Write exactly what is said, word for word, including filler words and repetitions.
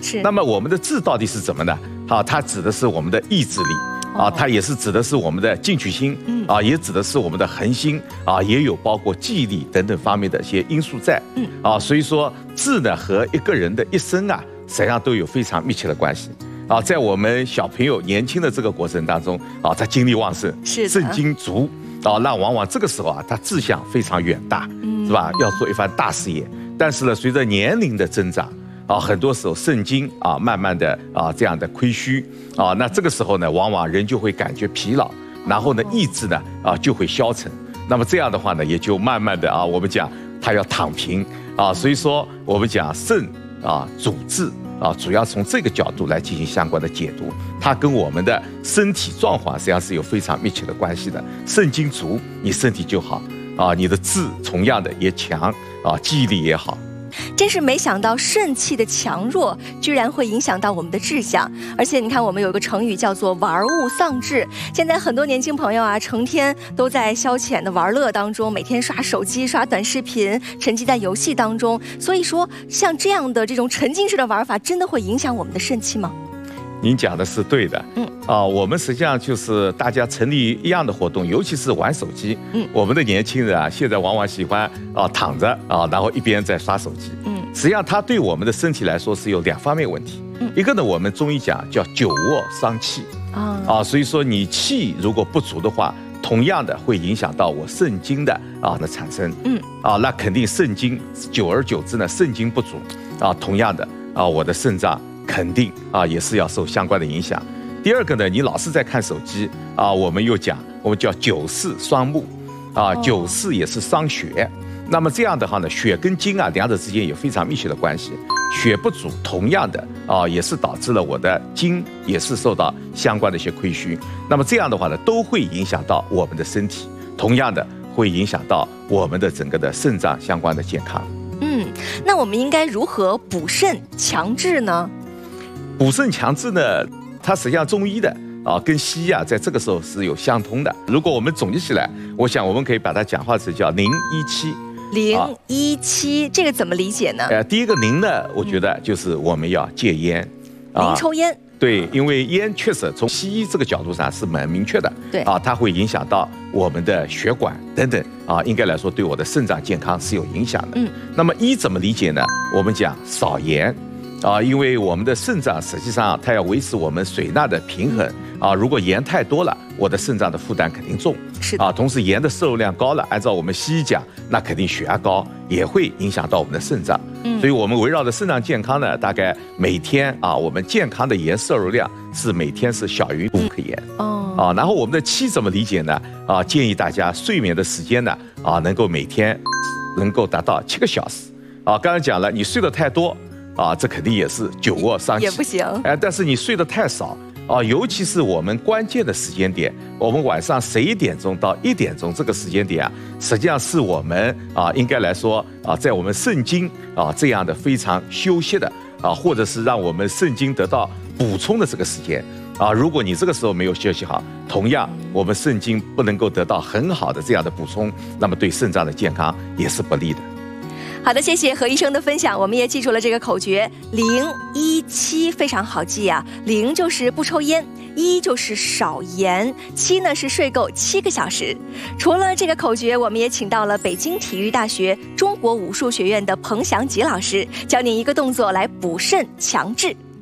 是。 那么我们的志到底是怎么呢？好，它指的是我们的意志力。啊，它也是指的是我们的进取心，嗯，啊，也指的是我们的恒心，啊，也有包括记忆力等等方面的一些因素在，嗯，啊，所以说志呢和一个人的一生啊，实际上都有非常密切的关系，啊，在我们小朋友年轻的这个过程当中，啊，他精力旺盛， 是肾精足，啊，那往往这个时候啊，他志向非常远大，嗯，是吧？要做一番大事业，但是呢，随着年龄的增长。啊，很多时候肾精啊，慢慢的啊这样的亏虚啊，那这个时候呢，往往人就会感觉疲劳，然后呢，意志呢啊就会消沉。那么这样的话呢，也就慢慢的啊，我们讲他要躺平啊，所以说我们讲肾啊主志啊，主要从这个角度来进行相关的解读，它跟我们的身体状况实际上是有非常密切的关系的。肾精足，你身体就好啊，你的志同样的也强啊，记忆力也好。 真是没想到肾气的强弱居然会影响到我们的志向，而且你看我们有一个成语叫做玩物丧志，现在很多年轻朋友啊，成天都在消遣的玩乐当中，每天刷手机刷短视频，沉浸在游戏当中，所以说像这样的这种沉浸式的玩法真的会影响我们的肾气吗？ 您讲的是对的，嗯啊，我们实际上就是大家成立一样的活动，尤其是玩手机，嗯，我们的年轻人啊，现在往往喜欢啊躺着啊，然后一边在刷手机，嗯，实际上它对我们的身体来说是有两方面问题，嗯，一个呢，我们中医讲叫久卧伤气，啊啊，所以说你气如果不足的话，同样的会影响到我肾精的啊的产生，嗯，啊，那肯定肾精久而久之呢，肾精不足，啊，同样的啊，我的肾脏。肯定啊，也是要受相关的影响。第二个呢，你老是在看手机啊，我们又讲，我们叫久视伤目，啊，久视也是伤血。那么这样的话呢，血跟精啊，两者之间有非常密切的关系。血不足，同样的啊，也是导致了我的精也是受到相关的一些亏虚。那么这样的话呢，都会影响到我们的身体，同样的会影响到我们的整个的肾脏相关的健康。 嗯，那我们应该如何补肾强志呢？ 补肾强志呢，它实际上中医的啊跟西医啊，在这个时候是有相通的。如果我们总结起来，我想我们可以把它讲化成叫零一七。 零一七，这个怎么理解呢？ 呃，第一个零呢，我觉得就是我们要戒烟， 零、啊、抽烟。 对，因为烟确实从西医这个角度上是蛮明确的， 对啊，它会影响到我们的血管等等啊，应该来说对我的肾脏健康是有影响的。嗯，那么一怎么理解呢？我们讲少盐。啊，因为我们的肾脏实际上它要维持我们水钠的平衡啊，如果盐太多了，我的肾脏的负担肯定重。 是啊，同时盐的摄入量高了，按照我们西医讲，那肯定血压高，也会影响到我们的肾脏。嗯，所以我们围绕着肾脏健康呢，大概每天啊，我们健康的盐摄入量是每天是小于五克盐。哦，啊，然后我们的七怎么理解呢？啊，建议大家睡眠的时间呢，啊，能够每天能够达到七个小时。啊，刚才讲了，你睡得太多。啊，这肯定也是久卧伤气， 也不行。 哎，但是你睡得太少啊，尤其是我们关键的时间点，我们晚上十一点钟到一点钟这个时间点啊，实际上是我们啊，应该来说啊，在我们肾精啊这样的非常休息的啊，或者是让我们肾精得到补充的这个时间啊，如果你这个时候没有休息好，同样我们肾精不能够得到很好的这样的补充，那么对肾脏的健康也是不利的。 好的，谢谢何医生的分享，我们也记住了这个口诀零一七，非常好记啊。零就是不抽烟，一就是少盐，七呢是睡够七个小时。除了这个口诀，我们也请到了北京体育大学中国武术学院的彭祥吉老师，教您一个动作来补肾强志。